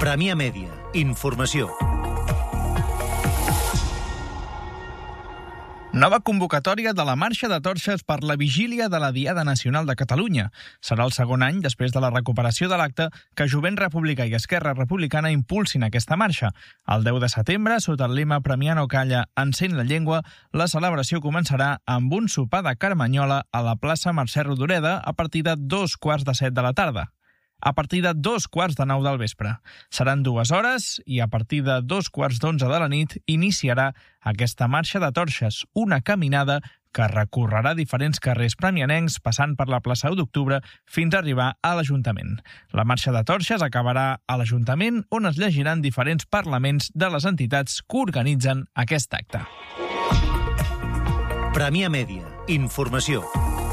Premià Mèdia. Informació. Nova convocatòria de la Marxa de Torxes per la vigília de la Diada Nacional de Catalunya. Serà el segon any, després de la recuperació de l'acte, que Jovent Republicà i Esquerra Republicana impulsin aquesta marxa. El 10 de setembre, sota el lema Premià no calla, encén la llengua, la celebració començarà amb un sopar de carmanyola a la plaça Mercè Rodoreda a partir de 7:15 de la tarda. A partir de 9:15 del vespre. Seran 2 hores i a partir de 11:15 de la nit iniciarà aquesta marxa de torxes, una caminada que recorrerà diferents carrers premianencs passant per la plaça 1 d'octubre fins a arribar a l'Ajuntament. La marxa de torxes acabarà a l'Ajuntament, on es llegiran diferents parlaments de les entitats que organitzen aquest acte. Premià Mèdia. Informació.